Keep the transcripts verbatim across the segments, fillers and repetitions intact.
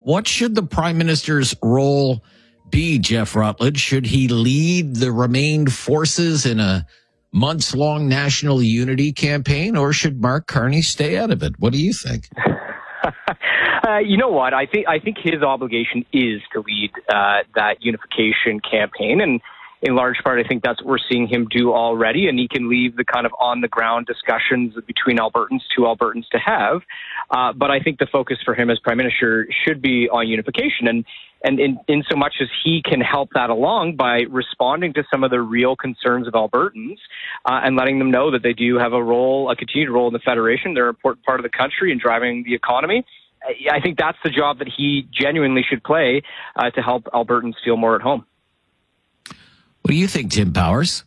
what should the Prime Minister's role be, Jeff Rutledge? Should he lead the Remain forces in a months-long national unity campaign, or should Mark Carney stay out of it? What do you think? uh, you know what? I think I think his obligation is to lead uh, that unification campaign, and in large part, I think that's what we're seeing him do already, and he can leave the kind of on-the-ground discussions between Albertans to Albertans to have. Uh, but I think the focus for him as Prime Minister should be on unification, and and in, in so much as he can help that along by responding to some of the real concerns of Albertans uh, and letting them know that they do have a role, a continued role in the Federation. They're an important part of the country and driving the economy. I think that's the job that he genuinely should play uh, to help Albertans feel more at home. What do you think, Tim Powers?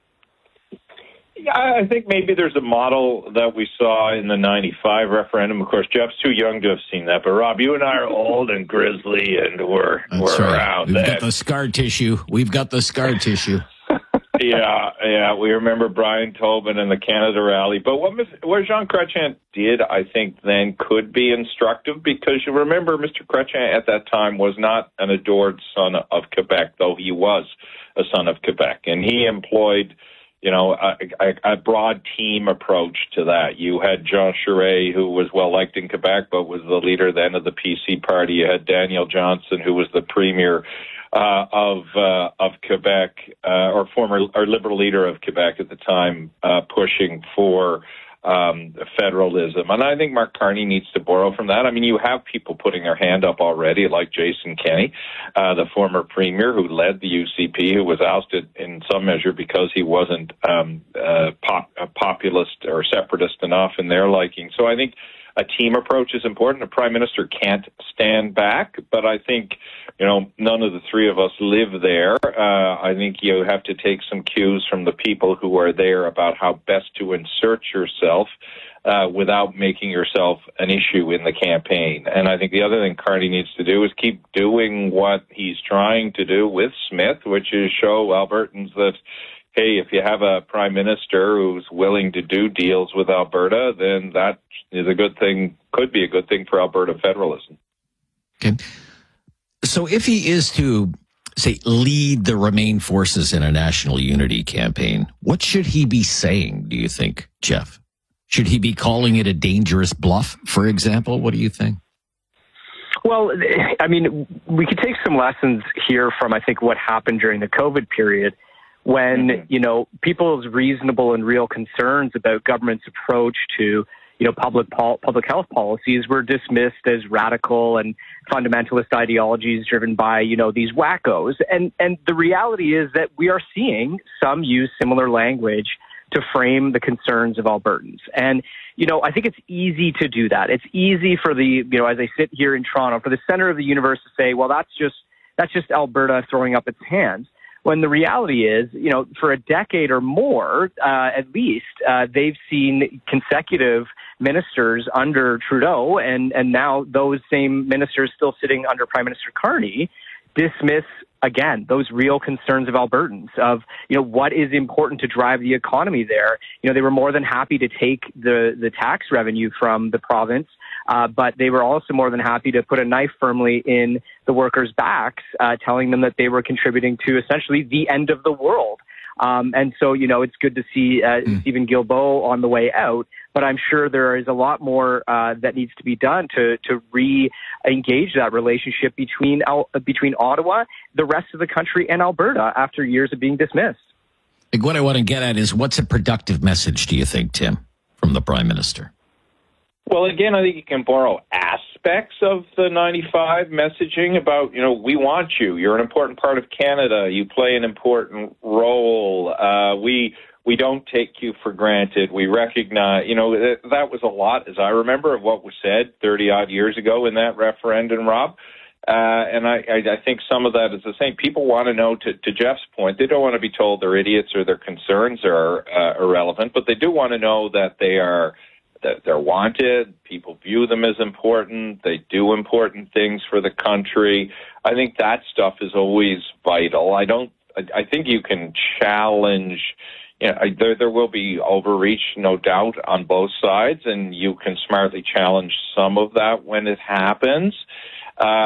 Yeah, I think maybe there's a model that we saw in the ninety-five referendum. Of course, Jeff's too young to have seen that. But, Rob, you and I are old and grizzly, and we're, That's we're right. around We've that. got the scar tissue. We've got the scar tissue. yeah, yeah. We remember Brian Tobin and the Canada Rally. But what, what Jean Chrétien did, I think, then could be instructive, because you remember Mister Chrétien at that time was not an adored son of Quebec, though he was a son of Quebec. And he employed, you know, a, a, a broad team approach to that. You had Jean Charest, who was well-liked in Quebec, but was the leader then of the P C party. You had Daniel Johnson, who was the premier uh, of uh, of Quebec, uh, or former or liberal leader of Quebec at the time, uh, pushing for um, federalism. And I think Mark Carney needs to borrow from that. I mean, you have people putting their hand up already, like Jason Kenney, uh, the former premier who led the U C P, who was ousted in some measure because he wasn't um, uh, pop, uh, populist or separatist enough in their liking. So I think a team approach is important. The Prime Minister can't stand back, but I think, you know, none of the three of us live there. Uh, I think you have to take some cues from the people who are there about how best to insert yourself uh, without making yourself an issue in the campaign. And I think the other thing Carney needs to do is keep doing what he's trying to do with Smith, which is show Albertans that, hey, if you have a prime minister who's willing to do deals with Alberta, then that is a good thing, could be a good thing for Alberta federalism. Okay. So if he is to, say, lead the Remain forces in a national unity campaign, what should he be saying, do you think, Jeff? Should he be calling it a dangerous bluff, for example? What do you think? Well, I mean, we could take some lessons here from, I think, what happened during the COVID period, when, mm-hmm. you know, people's reasonable and real concerns about government's approach to, you know, public pol- public health policies were dismissed as radical and fundamentalist ideologies driven by, you know, these wackos. And and the reality is that we are seeing some use similar language to frame the concerns of Albertans. And, you know, I think it's easy to do that. It's easy for the, you know, as I sit here in Toronto, for the center of the universe to say, well, that's just that's just Alberta throwing up its hands. When the reality is, you know, for a decade or more, uh, at least, uh, they've seen consecutive ministers under Trudeau, and, and now those same ministers still sitting under Prime Minister Carney, dismiss, again, those real concerns of Albertans, of, you know, what is important to drive the economy there. You know, they were more than happy to take the, the tax revenue from the province, uh, but they were also more than happy to put a knife firmly in the workers' backs, uh, telling them that they were contributing to essentially the end of the world. Um, and so, you know, it's good to see uh, mm. Stephen Guilbeault on the way out, but I'm sure there is a lot more uh, that needs to be done to to re-engage that relationship between uh, between Ottawa, the rest of the country, and Alberta after years of being dismissed. What I want to get at is, what's a productive message, do you think, Tim, from the Prime Minister? Well, again, I think you can borrow aspects of the ninety-five messaging about, you know, we want you. You're an important part of Canada. You play an important role. Uh, we we don't take you for granted. We recognize, you know, that, that was a lot, as I remember, of what was said thirty-odd years ago in that referendum, Rob. Uh, and I, I, I think some of that is the same. People want to know, to, to Jeff's point, they don't want to be told they're idiots or their concerns are uh, irrelevant, but they do want to know that they are that they're wanted, people view them as important, they do important things for the country. I think that stuff is always vital. I don't, I, I think you can challenge, you know, I, there, there will be overreach, no doubt, on both sides, and you can smartly challenge some of that when it happens. Uh,